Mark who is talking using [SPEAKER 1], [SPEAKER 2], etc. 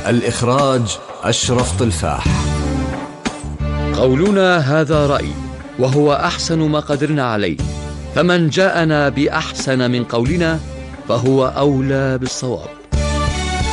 [SPEAKER 1] الإخراج أشرف طلفاح.
[SPEAKER 2] قولنا هذا رأي، وهو أحسن ما قدرنا عليه، فمن جاءنا بأحسن من قولنا فهو أولى بالصواب.